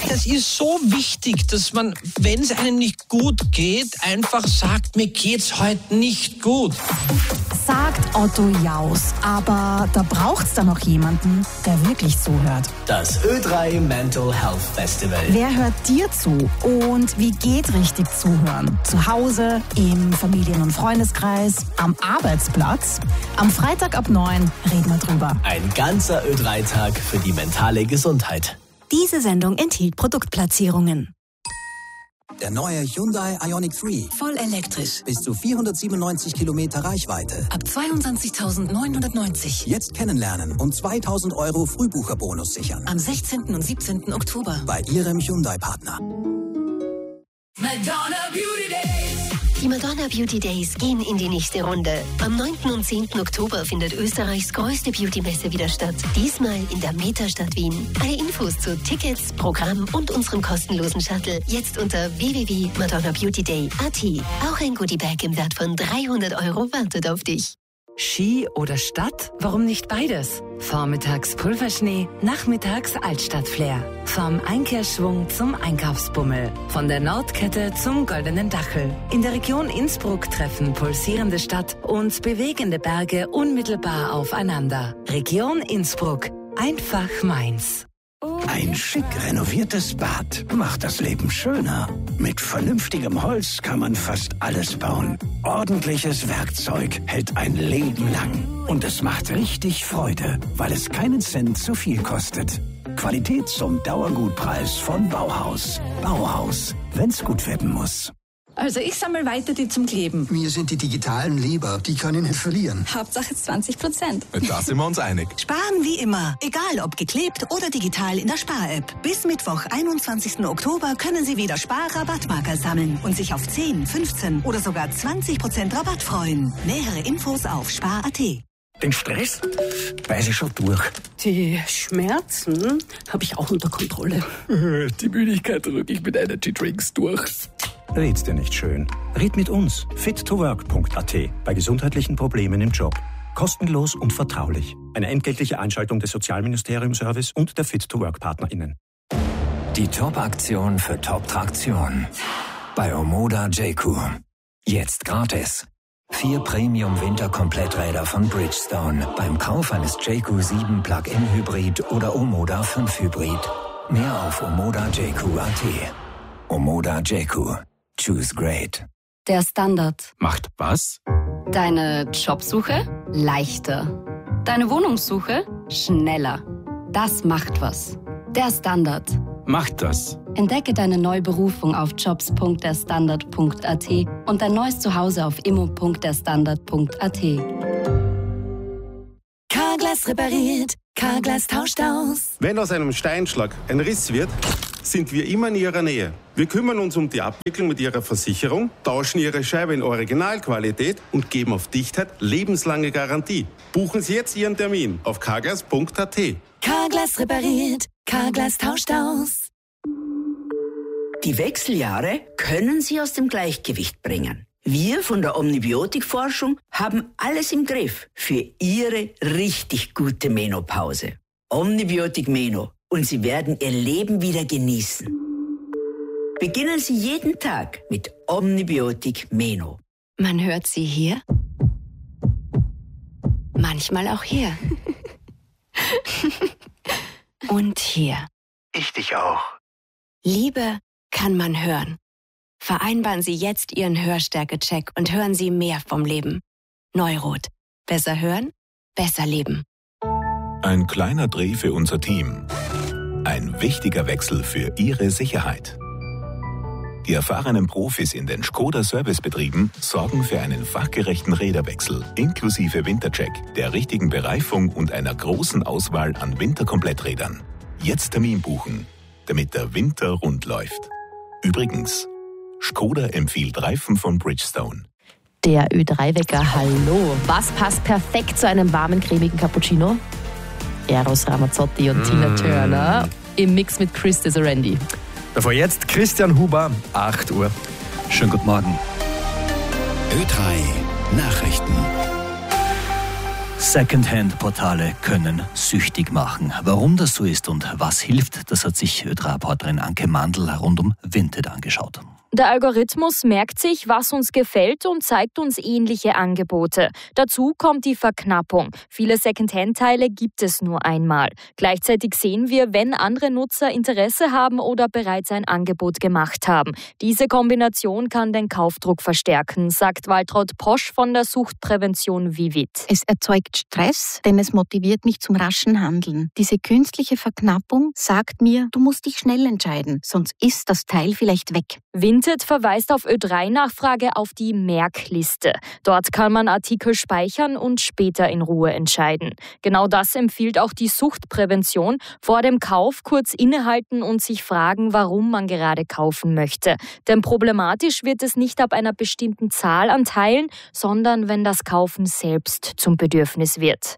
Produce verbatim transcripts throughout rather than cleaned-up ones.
Das ist so wichtig, dass man, wenn es einem nicht gut geht, einfach sagt, mir geht's heute nicht gut. Sagt Otto Jaus, aber da braucht's dann noch jemanden, der wirklich zuhört. Das Ö drei Mental Health Festival. Wer hört dir zu und wie geht richtig zuhören? Zu Hause, im Familien- und Freundeskreis, am Arbeitsplatz? Am Freitag ab neun reden wir drüber. Ein ganzer Ö drei Tag für die mentale Gesundheit. Diese Sendung enthielt Produktplatzierungen. Der neue Hyundai Ioniq drei. Voll elektrisch. Bis zu vierhundertsiebenundneunzig Kilometer Reichweite. Ab zweiundzwanzigtausendneunhundertneunzig. Jetzt kennenlernen und zweitausend Euro Frühbucherbonus sichern. Am sechzehnten und siebzehnten Oktober. Bei Ihrem Hyundai-Partner. Madonna Beauty Days. Die Madonna Beauty Days gehen in die nächste Runde. Am neunten und zehnten Oktober findet Österreichs größte Beauty-Messe wieder statt. Diesmal in der Metastadt Wien. Alle Infos zu Tickets, Programm und unserem kostenlosen Shuttle jetzt unter w w w punkt madonna beauty day punkt a t. Auch ein Goodiebag im Wert von dreihundert Euro wartet auf dich. Ski oder Stadt? Warum nicht beides? Vormittags Pulverschnee, nachmittags Altstadtflair. Vom Einkehrschwung zum Einkaufsbummel. Von der Nordkette zum Goldenen Dachel. In der Region Innsbruck treffen pulsierende Stadt und bewegende Berge unmittelbar aufeinander. Region Innsbruck. Einfach meins. Ein schick renoviertes Bad macht das Leben schöner. Mit vernünftigem Holz kann man fast alles bauen. Ordentliches Werkzeug hält ein Leben lang. Und es macht richtig Freude, weil es keinen Cent zu viel kostet. Qualität zum Dauergutpreis von Bauhaus. Bauhaus, wenn's gut werden muss. Also ich sammle weiter die zum Kleben. Mir sind die digitalen lieber, die kann ich nicht verlieren. Hauptsache zwanzig Prozent. Da sind wir uns einig. Sparen wie immer, egal ob geklebt oder digital in der Spar-App. Bis Mittwoch, einundzwanzigsten Oktober können Sie wieder Spar-Rabattmarker sammeln und sich auf zehn, fünfzehn oder sogar zwanzig Prozent Rabatt freuen. Nähere Infos auf spar punkt a t. Den Stress weiß ich schon durch. Die Schmerzen habe ich auch unter Kontrolle. Die Müdigkeit drücke ich mit Energy Drinks durch. Red's dir nicht schön. Red mit uns. fit to work punkt a t. Bei gesundheitlichen Problemen im Job. Kostenlos und vertraulich. Eine entgeltliche Einschaltung des Sozialministeriums-Service und der Fit-to-Work-PartnerInnen. Die Top-Aktion für Top-Traktion. Bei Omoda J Q. Jetzt gratis. Vier Premium-Winter-Kompletträder von Bridgestone. Beim Kauf eines J Q sieben Plug-in-Hybrid oder Omoda fünf Hybrid. Mehr auf omoda j q punkt a t. Omoda J Q. Choose great. Der Standard. Macht was? Deine Jobsuche leichter. Deine Wohnungssuche schneller. Das macht was. Der Standard. Macht das. Entdecke deine neue Berufung auf jobs punkt der standard punkt a t und dein neues Zuhause auf immo punkt der standard punkt a t. Carglass repariert, Carglass tauscht aus. Wenn aus einem Steinschlag ein Riss wird, sind wir immer in Ihrer Nähe. Wir kümmern uns um die Abwicklung mit Ihrer Versicherung, tauschen Ihre Scheibe in Originalqualität und geben auf Dichtheit lebenslange Garantie. Buchen Sie jetzt Ihren Termin auf carglass punkt a t. Carglass repariert, Carglass tauscht aus. Die Wechseljahre können Sie aus dem Gleichgewicht bringen. Wir von der Omnibiotik-Forschung haben alles im Griff für Ihre richtig gute Menopause. Omnibiotik Meno. Und Sie werden Ihr Leben wieder genießen. Beginnen Sie jeden Tag mit Omnibiotik Meno. Man hört sie hier, manchmal auch hier. Und hier. Ich dich auch. Liebe kann man hören. Vereinbaren Sie jetzt Ihren Hörstärke-Check und hören Sie mehr vom Leben. Neurot. Besser hören, besser leben. Ein kleiner Dreh für unser Team. Ein wichtiger Wechsel für Ihre Sicherheit. Die erfahrenen Profis in den Škoda-Servicebetrieben sorgen für einen fachgerechten Räderwechsel inklusive Wintercheck, der richtigen Bereifung und einer großen Auswahl an Winterkompletträdern. Jetzt Termin buchen, damit der Winter rund läuft. Übrigens, Škoda empfiehlt Reifen von Bridgestone. Der Ö drei Wecker, hallo. Was passt perfekt zu einem warmen, cremigen Cappuccino? Eros Ramazzotti und mm. Tina Turner im Mix mit Chris Desorandi. Davor jetzt Christian Huber, acht Uhr. Schönen guten Morgen. Ö drei Nachrichten. Secondhand-Portale können süchtig machen. Warum das so ist und was hilft, das hat sich Ö drei-Reporterin Anke Mandl rund um Vinted angeschaut. Der Algorithmus merkt sich, was uns gefällt und zeigt uns ähnliche Angebote. Dazu kommt die Verknappung. Viele Secondhand-Teile gibt es nur einmal. Gleichzeitig sehen wir, wenn andere Nutzer Interesse haben oder bereits ein Angebot gemacht haben. Diese Kombination kann den Kaufdruck verstärken, sagt Waltraud Posch von der Suchtprävention Vivit. Es erzeugt Stress, denn es motiviert mich zum raschen Handeln. Diese künstliche Verknappung sagt mir, du musst dich schnell entscheiden, sonst ist das Teil vielleicht weg. Vinted verweist auf Ö drei Nachfrage auf die Merkliste. Dort kann man Artikel speichern und später in Ruhe entscheiden. Genau das empfiehlt auch die Suchtprävention. Vor dem Kauf kurz innehalten und sich fragen, warum man gerade kaufen möchte. Denn problematisch wird es nicht ab einer bestimmten Zahl an Teilen, sondern wenn das Kaufen selbst zum Bedürfnis wird.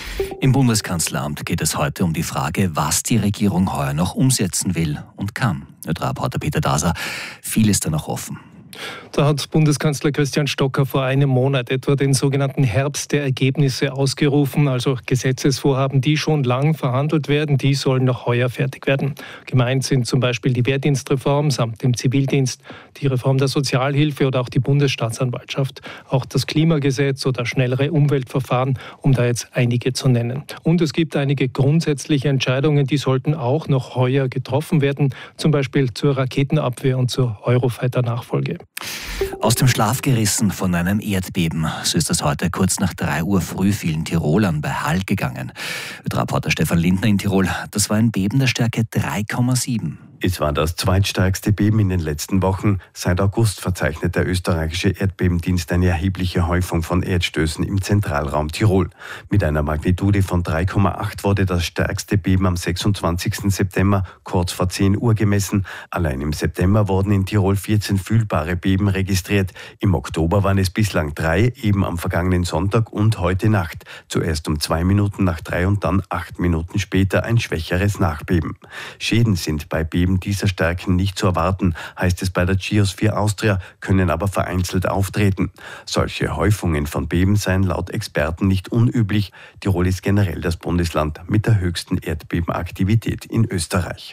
Im Bundeskanzleramt geht es heute um die Frage, was die Regierung heuer noch umsetzen will und kann. Ö drei-Reporter Peter Daser, viel ist da noch offen. Da hat Bundeskanzler Christian Stocker vor einem Monat etwa den sogenannten Herbst der Ergebnisse ausgerufen, also Gesetzesvorhaben, die schon lang verhandelt werden, die sollen noch heuer fertig werden. Gemeint sind zum Beispiel die Wehrdienstreform samt dem Zivildienst, die Reform der Sozialhilfe oder auch die Bundesstaatsanwaltschaft, auch das Klimagesetz oder schnellere Umweltverfahren, um da jetzt einige zu nennen. Und es gibt einige grundsätzliche Entscheidungen, die sollten auch noch heuer getroffen werden, zum Beispiel zur Raketenabwehr und zur Eurofighter-Nachfolge. Aus dem Schlaf gerissen von einem Erdbeben. So ist das heute kurz nach drei Uhr früh vielen Tirolern bei Hall gegangen. Ö drei-Reporter Stefan Lindner in Tirol. Das war ein Beben der Stärke drei Komma sieben. Es war das zweitstärkste Beben in den letzten Wochen. Seit August verzeichnet der österreichische Erdbebendienst eine erhebliche Häufung von Erdstößen im Zentralraum Tirol. Mit einer Magnitude von drei Komma acht wurde das stärkste Beben am sechsundzwanzigsten September kurz vor zehn Uhr gemessen. Allein im September wurden in Tirol vierzehn fühlbare Beben registriert. Im Oktober waren es bislang drei, eben am vergangenen Sonntag und heute Nacht. Zuerst um zwei Minuten nach drei und dann acht Minuten später ein schwächeres Nachbeben. Schäden sind bei Beben dieser Stärken nicht zu erwarten, heißt es bei der Geosphere Austria, können aber vereinzelt auftreten. Solche Häufungen von Beben seien laut Experten nicht unüblich. Tirol ist generell das Bundesland mit der höchsten Erdbebenaktivität in Österreich.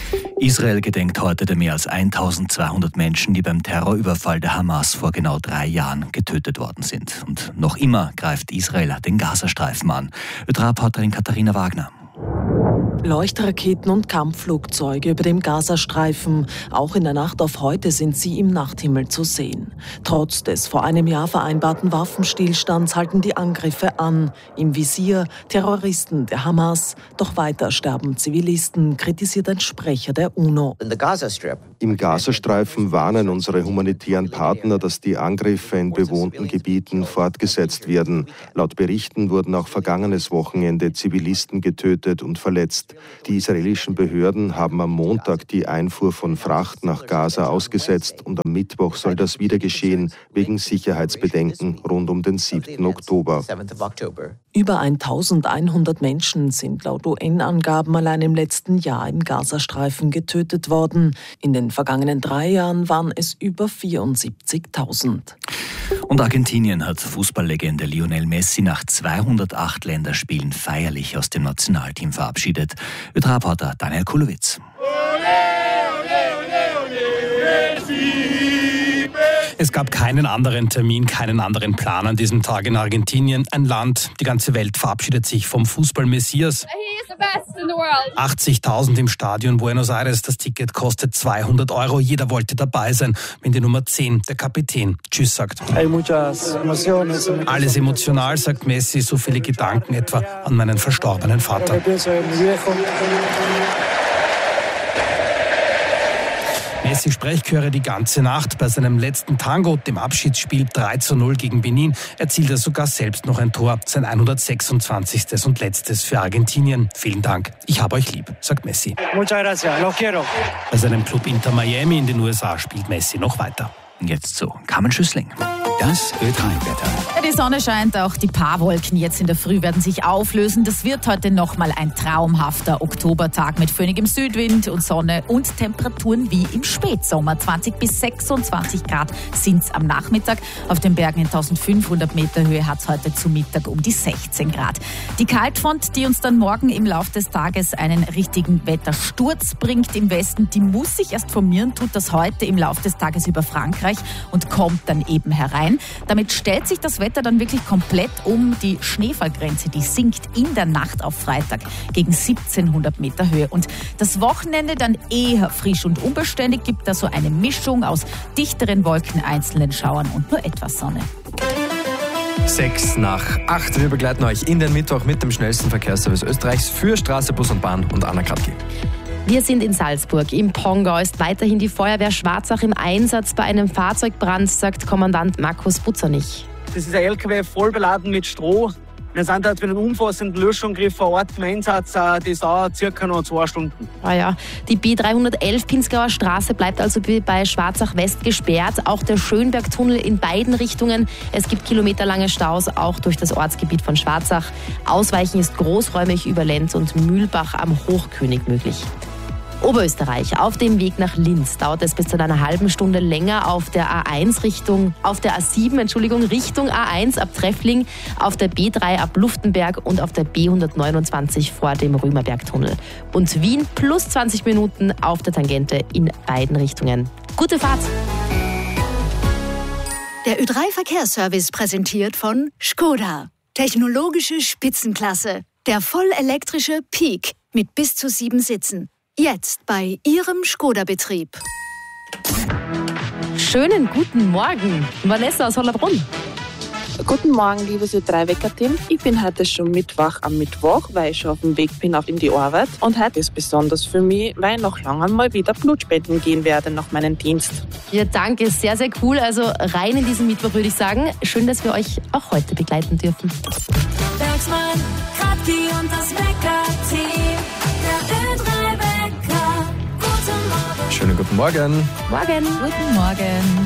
Israel gedenkt heute der mehr als eintausendzweihundert Menschen, die beim Terrorüberfall der Hamas vor genau drei Jahren getötet worden sind. Und noch immer greift Israel den Gazastreifen an. Ö drei-Reporterin Katharina Wagner. Leuchtraketen und Kampfflugzeuge über dem Gazastreifen. Auch in der Nacht auf heute sind sie im Nachthimmel zu sehen. Trotz des vor einem Jahr vereinbarten Waffenstillstands halten die Angriffe an. Im Visier Terroristen der Hamas. Doch weiter sterben Zivilisten, kritisiert ein Sprecher der UNO. Im Gazastreifen warnen unsere humanitären Partner, dass die Angriffe in bewohnten Gebieten fortgesetzt werden. Laut Berichten wurden auch vergangenes Wochenende Zivilisten getötet und verletzt. Die israelischen Behörden haben am Montag die Einfuhr von Fracht nach Gaza ausgesetzt und am Mittwoch soll das wieder geschehen, wegen Sicherheitsbedenken rund um den siebten Oktober. Über eintausendeinhundert Menschen sind laut U N-Angaben allein im letzten Jahr im Gazastreifen getötet worden. In den vergangenen drei Jahren waren es über vierundsiebzigtausend. Und Argentinien hat Fußballlegende Lionel Messi nach zweihundertacht Länderspielen feierlich aus dem Nationalteam verabschiedet. Ö drei-Reporter Daniel Kulowitz. Es gab keinen anderen Termin, keinen anderen Plan an diesem Tag in Argentinien. Ein Land, die ganze Welt verabschiedet sich vom Fußball-Messias. achtzigtausend im Stadion Buenos Aires. Das Ticket kostet zweihundert Euro. Jeder wollte dabei sein, wenn die Nummer zehn, der Kapitän, Tschüss sagt. Alles emotional, sagt Messi, so viele Gedanken etwa an meinen verstorbenen Vater. Messi Sprechchöre die ganze Nacht. Bei seinem letzten Tango, dem Abschiedsspiel drei zu null gegen Benin, erzielt er sogar selbst noch ein Tor. Sein hundertsechsundzwanzigstes und letztes für Argentinien. Vielen Dank. Ich habe euch lieb, sagt Messi. Bei seinem Club Inter Miami in den U S A spielt Messi noch weiter. Jetzt zu Carmen Schüssling. Das Ö drei Wetter. Ja, die Sonne scheint, auch die paar Wolken jetzt in der Früh werden sich auflösen. Das wird heute nochmal ein traumhafter Oktobertag mit föhnigem Südwind und Sonne und Temperaturen wie im Spätsommer. zwanzig bis sechsundzwanzig Grad sind es am Nachmittag. Auf den Bergen in eintausendfünfhundert Meter Höhe hat es heute zu Mittag um die sechzehn Grad. Die Kaltfront, die uns dann morgen im Laufe des Tages einen richtigen Wettersturz bringt im Westen, die muss sich erst formieren, tut das heute im Laufe des Tages über Frankreich und kommt dann eben herein. Damit stellt sich das Wetter dann wirklich komplett um. Die Schneefallgrenze, die sinkt in der Nacht auf Freitag gegen siebzehnhundert Meter Höhe. Und das Wochenende dann eher frisch und unbeständig, gibt da so eine Mischung aus dichteren Wolken, einzelnen Schauern und nur etwas Sonne. Sechs nach acht. Wir begleiten euch in den Mittwoch mit dem schnellsten Verkehrsservice Österreichs für Straße, Bus und Bahn und Anna Kratki. Wir sind in Salzburg. Im Pongau ist weiterhin die Feuerwehr Schwarzach im Einsatz bei einem Fahrzeugbrand, sagt Kommandant Markus Butzernich. Das ist ein L K W voll beladen mit Stroh. Wir sind halt für einen umfassenden Löschangriff vor Ort im Einsatz. Das dauert circa noch zwei Stunden. Ah ja. Die B dreihundertelf Pinzgauer Straße bleibt also bei Schwarzach West gesperrt. Auch der Schönbergtunnel in beiden Richtungen. Es gibt kilometerlange Staus, auch durch das Ortsgebiet von Schwarzach. Ausweichen ist großräumig über Lenz und Mühlbach am Hochkönig möglich. Oberösterreich. Auf dem Weg nach Linz dauert es bis zu einer halben Stunde länger auf der A eins Richtung, auf der A sieben, Entschuldigung, Richtung A eins ab Treffling, auf der B drei ab Luftenberg und auf der B hundertneunundzwanzig vor dem Römerbergtunnel. Und Wien plus zwanzig Minuten auf der Tangente in beiden Richtungen. Gute Fahrt! Der Ö drei Verkehrsservice präsentiert von Skoda. Technologische Spitzenklasse. Der vollelektrische Peak mit bis zu sieben Sitzen. Jetzt bei Ihrem Skoda-Betrieb. Schönen guten Morgen, Vanessa aus Hollabrunn. Guten Morgen, liebes Ö drei Wecker-Team. Ich bin heute schon Mittwoch am Mittwoch, weil ich schon auf dem Weg bin auf in die Arbeit. Und heute ist besonders für mich, weil ich nach langem mal wieder Blutspenden gehen werde nach meinem Dienst. Ja, danke, sehr, sehr cool. Also rein in diesen Mittwoch würde ich sagen. Schön, dass wir euch auch heute begleiten dürfen. Bergsmann, Kratki und das Wecker-Team. Der Ö drei Wecker. Guten Morgen. Schönen guten Morgen. Morgen. Guten Morgen.